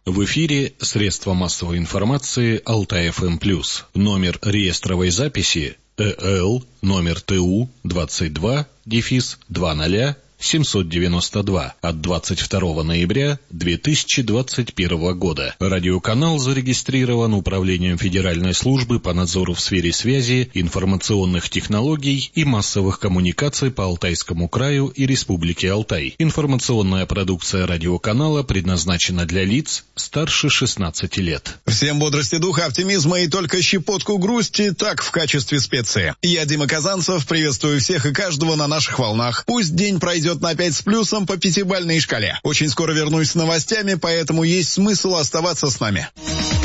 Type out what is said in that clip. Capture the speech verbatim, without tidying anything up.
В эфире средства массовой информации Алтай-эф эм плюс. Номер реестровой записи э эл, номер тэ у двадцать два, дефис двадцать семьсот девяносто два от двадцать второго ноября две тысячи двадцать первого года. Радиоканал зарегистрирован Управлением Федеральной службы по надзору в сфере связи, информационных технологий и массовых коммуникаций по Алтайскому краю и Республике Алтай. Информационная продукция радиоканала предназначена для лиц старше шестнадцати лет. Всем бодрости духа, оптимизма и только щепотку грусти, так в качестве специи. Я, Дима Казанцев, приветствую всех и каждого на наших волнах. Пусть день пройдет на пять с плюсом по пятибалльной шкале. Очень скоро вернусь с новостями, поэтому есть смысл оставаться с нами.